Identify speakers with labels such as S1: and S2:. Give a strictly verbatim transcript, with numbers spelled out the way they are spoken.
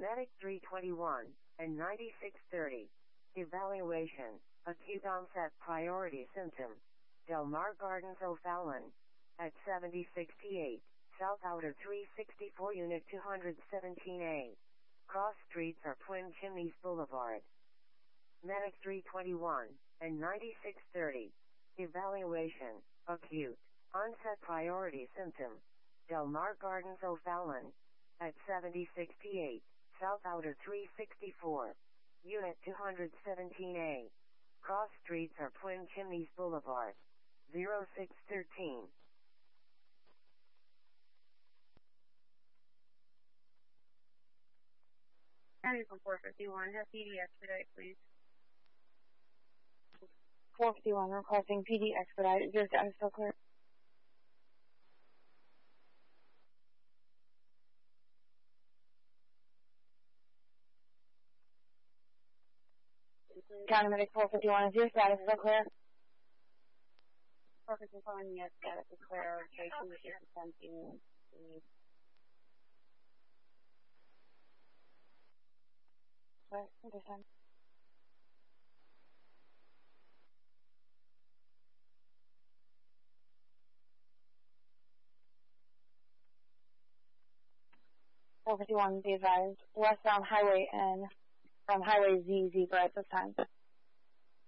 S1: Medic three twenty-one and ninety-six thirty. Evaluation. Acute onset priority symptom. Del Mar Gardens O'Fallon. At seventy sixty-eight, South Outer three sixty-four Unit two seventeen A. Cross streets are Twin Chimneys Boulevard. Medic three twenty-one and ninety-six thirty. Evaluation. Acute onset priority symptom. Del Mar Gardens O'Fallon. At seventy sixty-eight, South Outer three sixty-four, Unit two seventeen A. Cross streets are Twin Chimneys Boulevard. zero six thirteen.
S2: County from four fifty-one, have P D expedite, please.
S3: four fifty-one, requesting P D expedite. Is your status still clear? County Medic four fifty-one, is your status still clear?
S2: four fifty-one, yes, status is clear. Station is attempting to...
S3: Sorry, this time. four fifty-one, be advised. Westbound highway and from highway Z, zebra at this time.